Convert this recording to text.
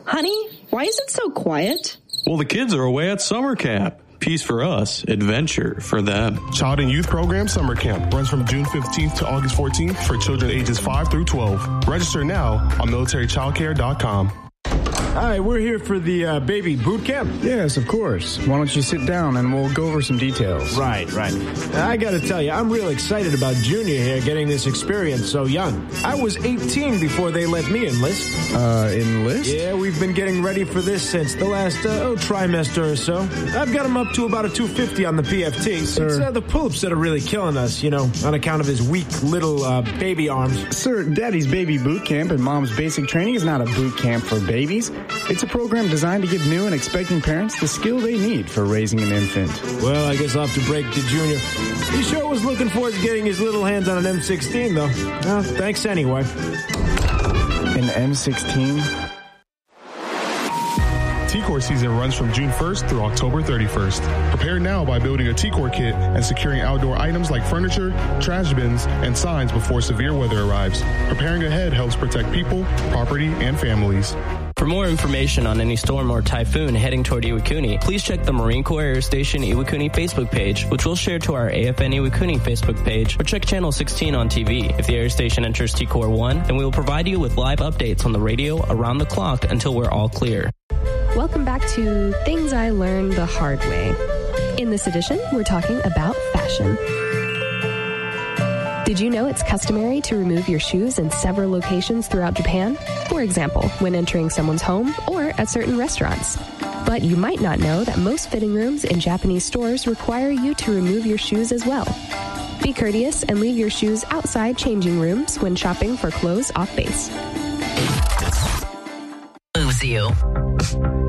Honey, why is it so quiet? Well, the kids are away at summer camp. Peace for us, adventure for them. Child and Youth Program Summer Camp runs from June 15th to August 14th for children ages 5 through 12. Register now on militarychildcare.com. Hi, we're here for the baby boot camp. Yes, of course. Why don't you sit down and we'll go over some details. Right. I gotta tell you, I'm real excited about Junior here getting this experience so young. I was 18 before they let me enlist. Enlist? Yeah, we've been getting ready for this since the last, trimester or so. I've got him up to about a 250 on the PFT. Sir. It's the pull-ups that are really killing us, on account of his weak little baby arms. Sir, Daddy's Baby Boot Camp and Mom's Basic Training is not a boot camp for babies. It's a program designed to give new and expecting parents the skill they need for raising an infant. Well, I guess I'll have to break to Junior. He sure was looking forward to getting his little hands on an M16, though. Well, thanks anyway. An M16? T-Core season runs from June 1st through October 31st. Prepare now by building a T-Core kit and securing outdoor items like furniture, trash bins, and signs before severe weather arrives. Preparing ahead helps protect people, property, and families. For more information on any storm or typhoon heading toward Iwakuni, please check the Marine Corps Air Station Iwakuni Facebook page, which we'll share to our AFN Iwakuni Facebook page, or check Channel 16 on TV. If the air station enters T-Core 1, then we will provide you with live updates on the radio around the clock until we're all clear. Welcome back to Things I Learned the Hard Way. In this edition, we're talking about fashion. Did you know it's customary to remove your shoes in several locations throughout Japan? For example, when entering someone's home or at certain restaurants. But you might not know that most fitting rooms in Japanese stores require you to remove your shoes as well. Be courteous and leave your shoes outside changing rooms when shopping for clothes off base. Moves you.